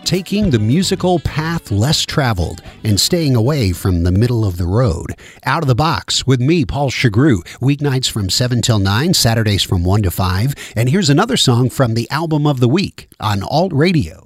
taking the musical path less traveled and staying away from the middle of the road. Out of the Box with me, Paul Chagru, weeknights from 7 till 9, Saturdays from 1 to 5. And here's another song from the album of the week on Alt Radio.